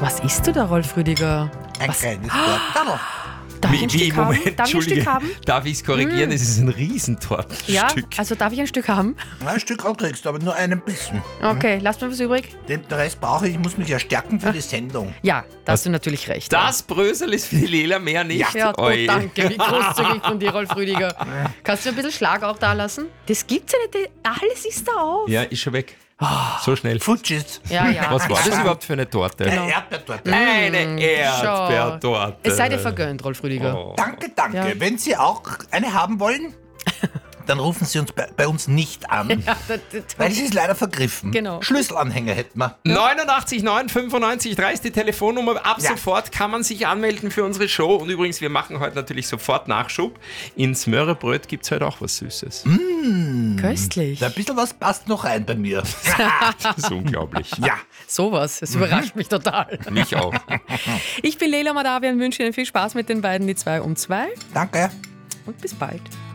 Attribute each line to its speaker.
Speaker 1: Was isst du da, Rolf Rüdiger?
Speaker 2: Ein kleines Tortadl.
Speaker 1: Darf ich ein Stück haben?
Speaker 3: Moment,
Speaker 1: Darf ich ein Stück
Speaker 3: Entschuldige,
Speaker 1: haben?
Speaker 3: darf ich es korrigieren? Es ist ein Riesentortenstück.
Speaker 1: Ja, also darf ich ein Stück haben?
Speaker 2: Ein Stück auch kriegst du, aber nur einen Bissen.
Speaker 1: Okay, lass mir was übrig.
Speaker 2: Den Rest brauche ich muss mich ja stärken für die Sendung.
Speaker 1: Ja, da hast du natürlich recht.
Speaker 3: Das Brösel ist für die Lela, mehr nicht.
Speaker 1: Ja, oh,
Speaker 3: Oi.
Speaker 1: danke, wie großzügig von dir, Rolf Rüdiger. Kannst du ein bisschen Schlag auch da lassen? Das gibt's ja nicht, alles ist da auf.
Speaker 3: Ja, ist schon weg. So schnell.
Speaker 2: Futschis.
Speaker 1: Ja, ja.
Speaker 3: Was war das überhaupt für eine Torte?
Speaker 2: Eine Erdbeertorte.
Speaker 3: Eine Erdbeertorte.
Speaker 1: Es sei dir vergönnt, Rolf Rüdiger.
Speaker 3: Oh.
Speaker 2: Danke.
Speaker 1: Ja.
Speaker 2: Wenn Sie auch eine haben wollen, dann rufen Sie uns bei uns nicht an,
Speaker 1: Ja,
Speaker 2: weil sie ist leider vergriffen.
Speaker 1: Genau.
Speaker 2: Schlüsselanhänger hätten wir.
Speaker 3: 89 9 95 3 ist die Telefonnummer. Ab
Speaker 2: Ja.
Speaker 3: sofort kann man sich anmelden für unsere Show. Und übrigens, wir machen heute natürlich sofort Nachschub. Ins Möhrebröt gibt es heute auch was Süßes.
Speaker 1: Köstlich.
Speaker 2: Ein bisschen was passt noch rein bei mir.
Speaker 3: Das ist unglaublich.
Speaker 2: Ja.
Speaker 1: Sowas, das überrascht mich total.
Speaker 3: Mich auch.
Speaker 1: Ich bin Lela Madavi und wünsche Ihnen viel Spaß mit den beiden, die 2 um 2
Speaker 2: Danke.
Speaker 1: und bis bald.